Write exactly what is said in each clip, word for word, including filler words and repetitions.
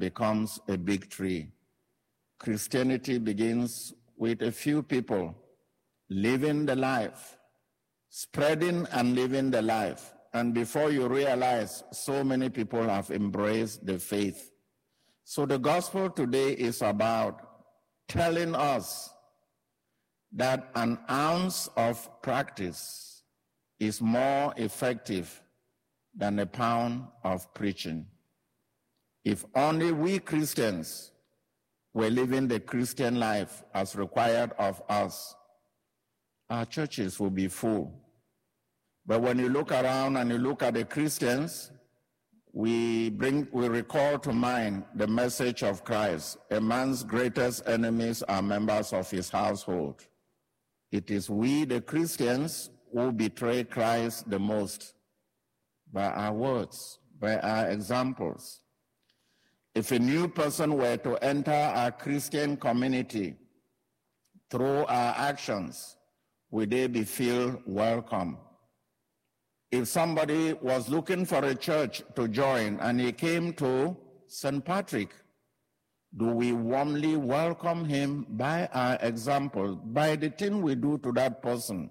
becomes a big tree. Christianity begins with a few people living the life, spreading and living the life. And before you realize, so many people have embraced the faith. So the gospel today is about telling us that an ounce of practice is more effective than a pound of preaching. If only we Christians were living the Christian life as required of us, our churches will be full. But when you look around and you look at the Christians, we bring, we recall to mind the message of Christ. A man's greatest enemies are members of his household. It is we, the Christians, who betray Christ the most by our words, by our examples. If a new person were to enter our Christian community through our actions, would they be feel welcome? If somebody was looking for a church to join and he came to Saint Patrick, do we warmly welcome him by our example, by the thing we do to that person?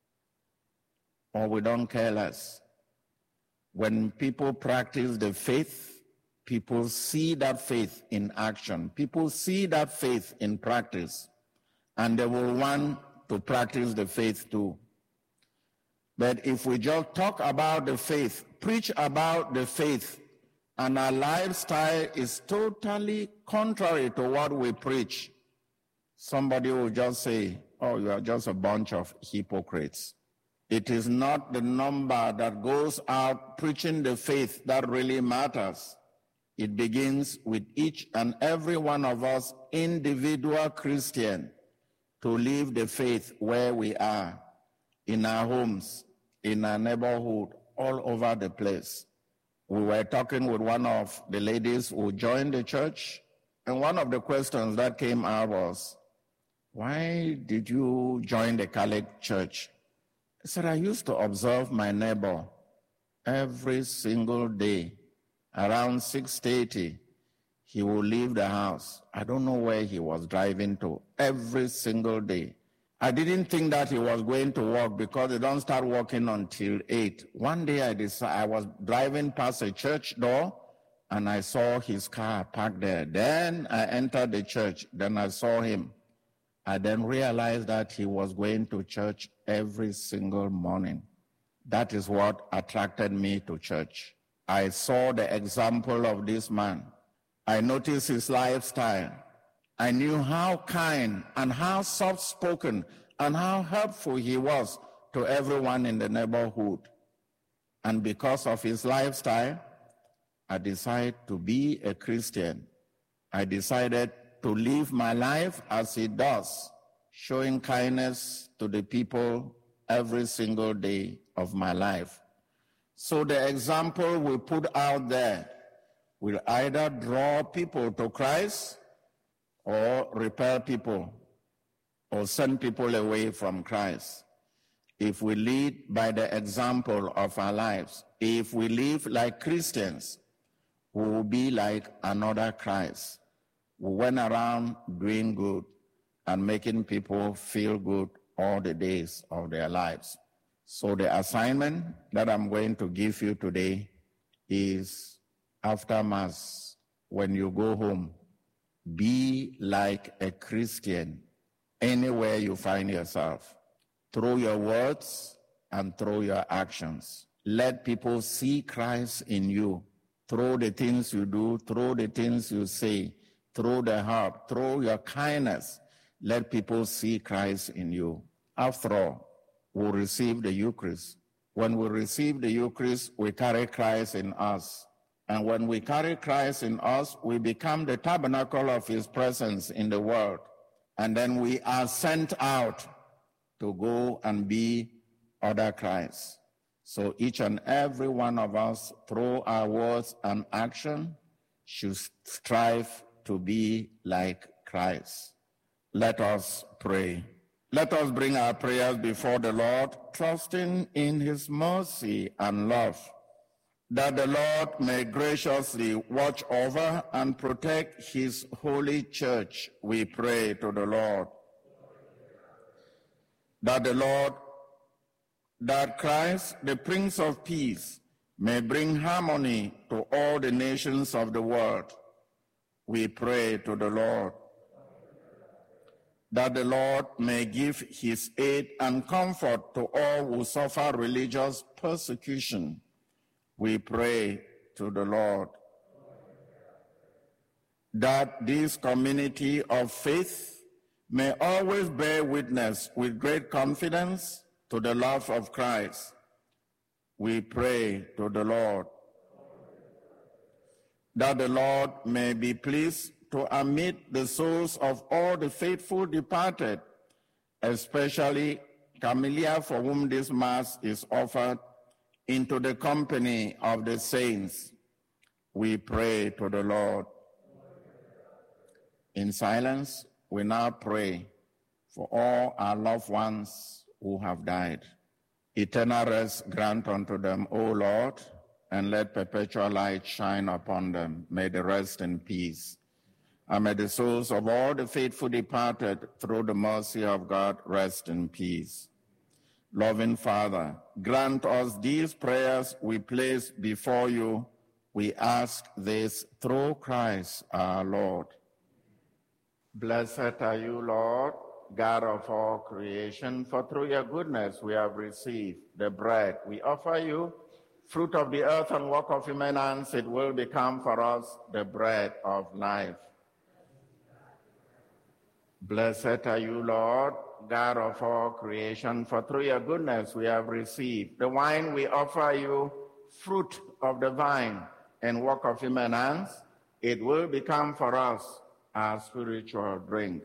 Or we don't care less? When people practice the faith, people see that faith in action. People see that faith in practice, and they will want to practice the faith too. But if we just talk about the faith, preach about the faith, and our lifestyle is totally contrary to what we preach, somebody will just say, oh, you are just a bunch of hypocrites. It is not the number that goes out preaching the faith that really matters. It begins with each and every one of us, individual Christian, to live the faith where we are, in our homes, in our neighborhood, all over the place. We were talking with one of the ladies who joined the church, and one of the questions that came out was, why did you join the Catholic Church? I said, I used to observe my neighbor every single day. Around six thirty, he will leave the house. I don't know where he was driving to every single day. I didn't think that he was going to work because they don't start working until eight. One day I decided, I was driving past a church door and I saw his car parked there. Then I entered the church. Then I saw him. I then realized that he was going to church every single morning. That is what attracted me to church. I saw the example of this man. I noticed his lifestyle. I knew how kind and how soft-spoken and how helpful he was to everyone in the neighborhood. And because of his lifestyle, I decided to be a Christian. I decided to live my life as he does, showing kindness to the people every single day of my life. So the example we put out there will either draw people to Christ or repel people or send people away from Christ. If we lead by the example of our lives, if we live like Christians, we will be like another Christ. We went around doing good and making people feel good all the days of their lives. So the assignment that I'm going to give you today is, after Mass, when you go home, be like a Christian anywhere you find yourself, through your words and through your actions. Let people see Christ in you, through the things you do, through the things you say, through the heart, through your kindness. Let people see Christ in you. After all, we receive the Eucharist. When we receive the Eucharist, we carry Christ in us. And when we carry Christ in us, we become the tabernacle of his presence in the world. And then we are sent out to go and be other Christ. So each and every one of us, through our words and action, should strive to be like Christ. Let us pray. Let us bring our prayers before the Lord, trusting in his mercy and love. that the Lord may graciously watch over and protect his holy church, we pray to the Lord. That the Lord, that Christ, the Prince of Peace, may bring harmony to all the nations of the world, we pray to the Lord. That the Lord may give his aid and comfort to all who suffer religious persecution, we pray to the Lord. That this community of faith may always bear witness with great confidence to the love of Christ, we pray to the Lord. That the Lord may be pleased to admit the souls of all the faithful departed, especially Camilla, for whom this Mass is offered, into the company of the saints, we pray to the Lord. In silence, we now pray for all our loved ones who have died. Eternal rest grant unto them, O Lord, and let perpetual light shine upon them. May they rest in peace. And may the souls of all the faithful departed, through the mercy of God, rest in peace. Loving Father, grant us these prayers we place before you. We ask this through Christ our Lord. Blessed are you, Lord, God of all creation, for through your goodness we have received the bread we offer you, fruit of the earth and work of human hands. It will become for us the bread of life. Blessed are you, Lord, God of all creation, for through your goodness we have received the wine we offer you, fruit of the vine and work of human hands. It will become for us our spiritual drink.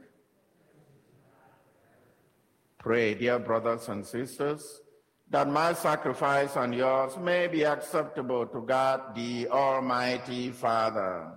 Pray, dear brothers and sisters, that my sacrifice and yours may be acceptable to God, the Almighty Father.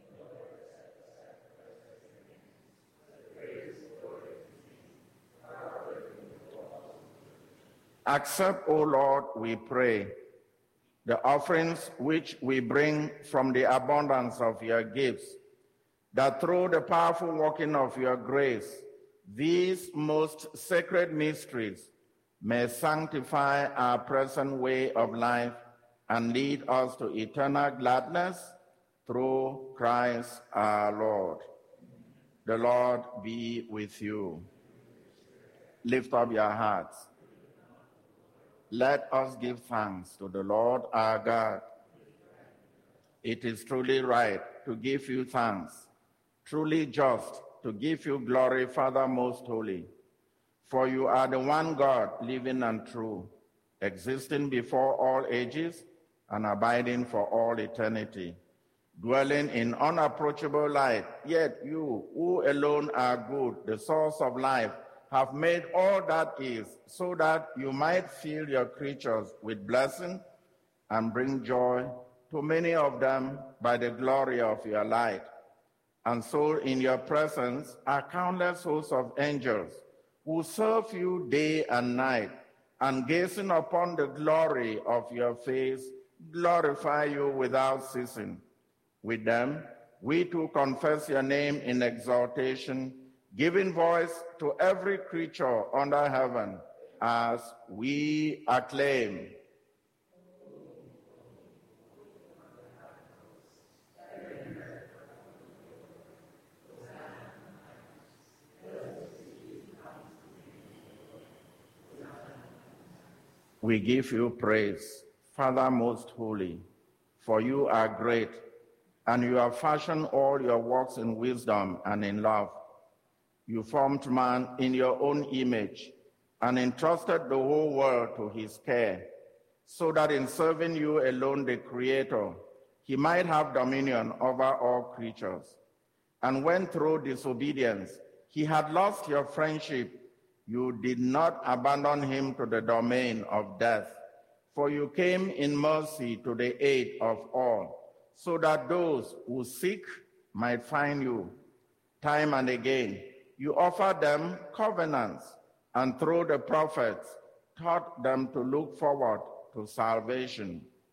Accept, O Lord, we pray, the offerings which we bring from the abundance of your gifts, that through the powerful working of your grace, these most sacred mysteries may sanctify our present way of life and lead us to eternal gladness through Christ our Lord. The Lord be with you. Lift up your hearts. Let us give thanks to the Lord our God. It is truly right to give you thanks, truly just to give you glory, Father most holy. For you are the one God, living and true, existing before all ages and abiding for all eternity, dwelling in unapproachable light. Yet you, who alone are good, the source of life, have made all that is, so that you might fill your creatures with blessing and bring joy to many of them by the glory of your light. And so in your presence are countless hosts of angels who serve you day and night, and gazing upon the glory of your face, glorify you without ceasing. With them, we too confess your name in exaltation, giving voice to every creature under heaven as we acclaim. We give you praise, Father most holy, for you are great, and you have fashioned all your works in wisdom and in love. You formed man in your own image and entrusted the whole world to his care, so that in serving you alone, the Creator, he might have dominion over all creatures. And when through disobedience he had lost your friendship, you did not abandon him to the domain of death, for you came in mercy to the aid of all, so that those who seek might find you. Time and again, you offered them covenants, and through the prophets taught them to look forward to salvation.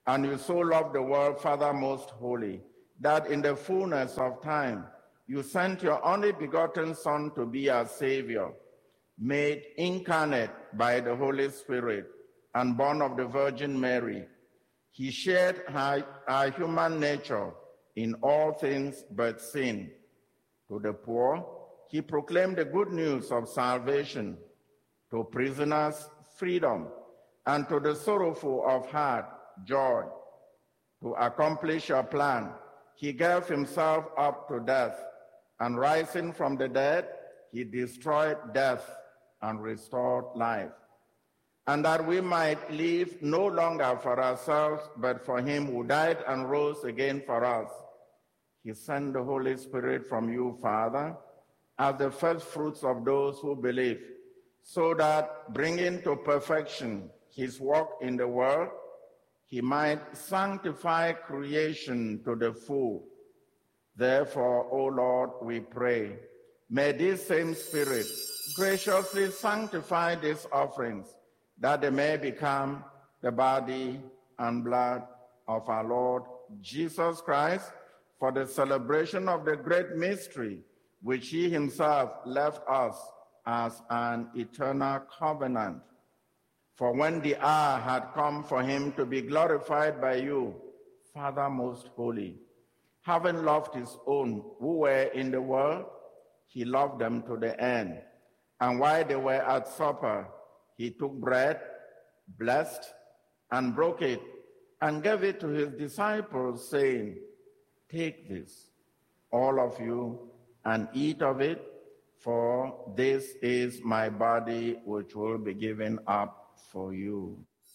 And you so loved the world, Father most holy, that in the fullness of time you sent your only begotten Son to be our Savior, made incarnate by the Holy Spirit and born of the Virgin Mary. He shared our, our human nature in all things but sin. To the poor, he proclaimed the good news of salvation, to prisoners, freedom, and to the sorrowful of heart, joy. To accomplish your plan, he gave himself up to death, and rising from the dead, he destroyed death and restored life. And that we might live no longer for ourselves, but for him who died and rose again for us. He sent the Holy Spirit from you, Father, as the first fruits of those who believe, so that, bringing to perfection his work in the world, he might sanctify creation to the full. Therefore, O Lord, we pray, may this same Spirit graciously sanctify these offerings, that they may become the body and blood of our Lord Jesus Christ, for the celebration of the great mystery, which he himself left us as an eternal covenant. For when the hour had come for him to be glorified by you, Father most holy, having loved his own who were in the world, he loved them to the end. And while they were at supper, he took bread, blessed, and broke it, and gave it to his disciples, saying, "Take this, all of you, and eat of it, for this is my body, which will be given up for you."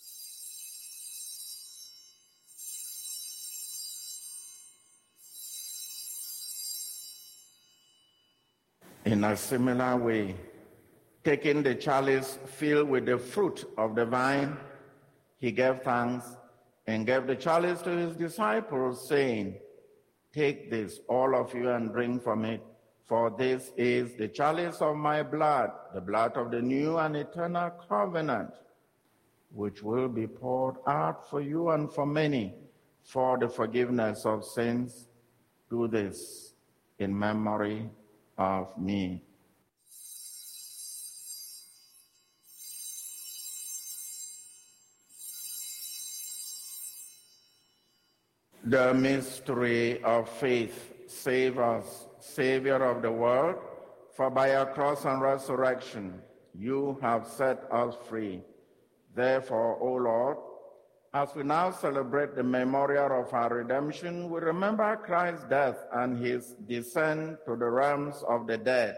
In a similar way, taking the chalice filled with the fruit of the vine, he gave thanks and gave the chalice to his disciples, saying, "Take this, all of you, and drink from it, for this is the chalice of my blood, the blood of the new and eternal covenant, which will be poured out for you and for many for the forgiveness of sins. Do this in memory of me." The mystery of faith. Save us, Savior of the world, for by your cross and resurrection you have set us free. Therefore, O Lord, as we now celebrate the memorial of our redemption, we remember Christ's death and his descent to the realms of the dead.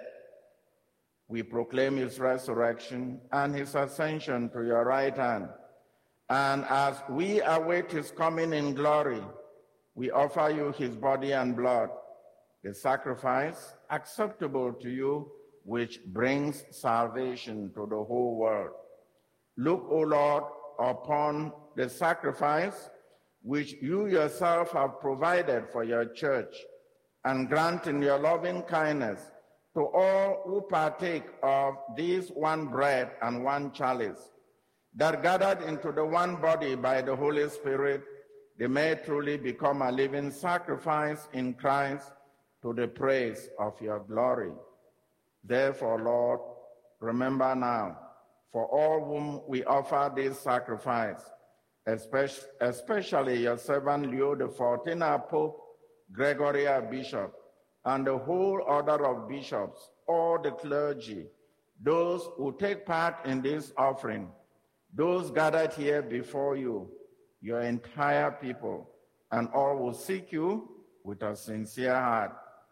We proclaim his resurrection and his ascension to your right hand. And as we await his coming in glory, we offer you his body and blood, the sacrifice acceptable to you, which brings salvation to the whole world. Look, O Lord, upon the sacrifice which you yourself have provided for your church, and grant in your loving kindness to all who partake of this one bread and one chalice, that gathered into the one body by the Holy Spirit, they may truly become a living sacrifice in Christ to the praise of your glory. Therefore, Lord, remember now, for all whom we offer this sacrifice, especially, especially your servant Leo the fourteenth, our Pope, Gregory, our Bishop, and the whole order of bishops, all the clergy, those who take part in this offering, those gathered here before you, your entire people, and all who seek you with a sincere heart.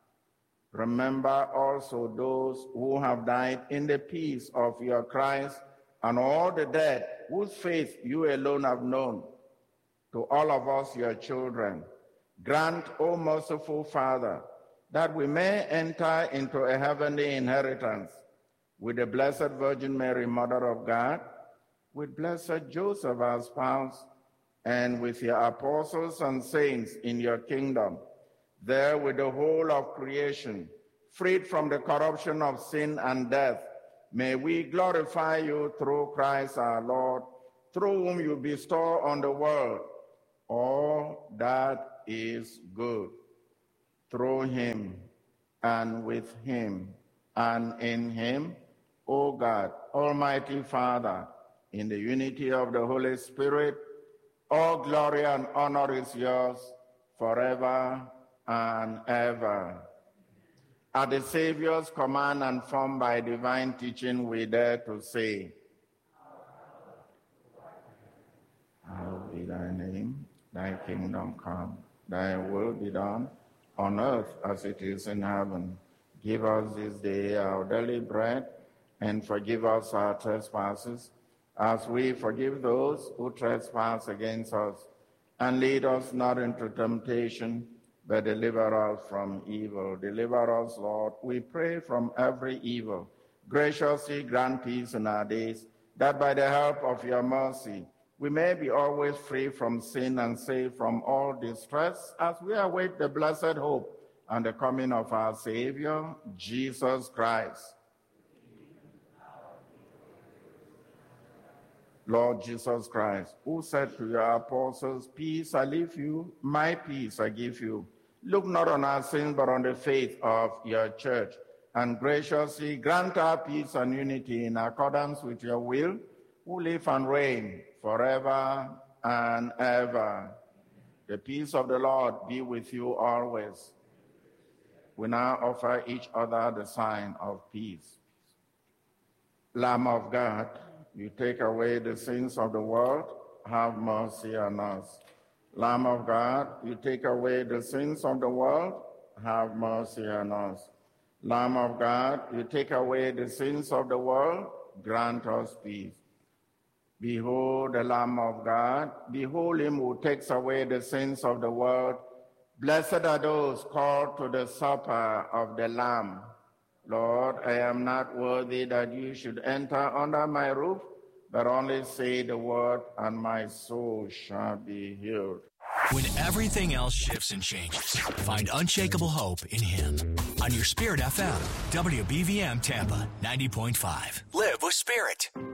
Remember also those who have died in the peace of your Christ, and all the dead whose faith you alone have known. To all of us, your children, grant, O merciful Father, that we may enter into a heavenly inheritance with the Blessed Virgin Mary, Mother of God, with blessed Joseph, our spouse, and with your apostles and saints in your kingdom, there with the whole of creation, freed from the corruption of sin and death, may we glorify you through Christ our Lord, through whom you bestow on the world all that is good, through him and with him and in him, O God, Almighty Father, in the unity of the Holy Spirit, all glory and honor is yours forever and ever. At the Savior's command and formed by divine teaching, we dare to say, hallowed be thy name, thy kingdom come, thy will be done, on earth as it is in heaven. Give us this day our daily bread, and forgive us our trespasses, as we forgive those who trespass against us. And lead us not into temptation, but deliver us from evil. Deliver us, Lord, we pray, from every evil. Graciously grant peace in our days, that by the help of your mercy, we may be always free from sin and safe from all distress, as we await the blessed hope and the coming of our Savior, Jesus Christ. Lord Jesus Christ, who said to your apostles, peace I leave you, my peace I give you. Look not on our sins, but on the faith of your church, and graciously grant our peace and unity in accordance with your will, who live and reign forever and ever. The peace of the Lord be with you always. We now offer each other the sign of peace. Lamb of God, you take away the sins of the world, have mercy on us. Lamb of God, you take away the sins of the world, have mercy on us. Lamb of God, you take away the sins of the world, grant us peace. Behold the Lamb of God, behold him who takes away the sins of the world. Blessed are those called to the supper of the Lamb. Lord, I am not worthy that you should enter under my roof, but only say the word, and my soul shall be healed. When everything else shifts and changes, find unshakable hope in him. On your Spirit F M, W B V M Tampa, ninety point five. Live with Spirit.